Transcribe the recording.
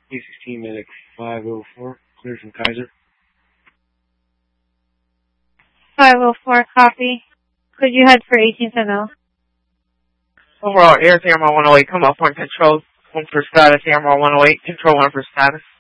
A16 Medic 504, clear from Kaiser. 504, copy. Could you head for 1810? Overall, Air Airmore 108, come up on control 1 for status, Airmore 108, control 1 for status.